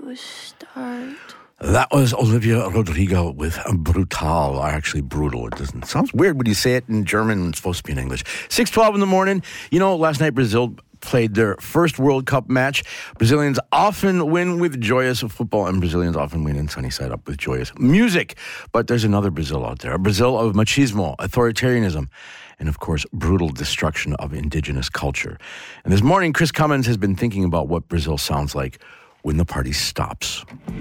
to start. That was Olivia Rodrigo with Brutal, or actually Brutal. It sounds weird when you say it in German. It's supposed to be in English. 6:12 in the morning. You know, last night Brazil played their first World Cup match. Brazilians often win with joyous football, and Brazilians often win in sunny side up with joyous music. But there's another Brazil out there, a Brazil of machismo, authoritarianism, and of course, brutal destruction of indigenous culture. And this morning, Chris Cummins has been thinking about what Brazil sounds like when the party stops.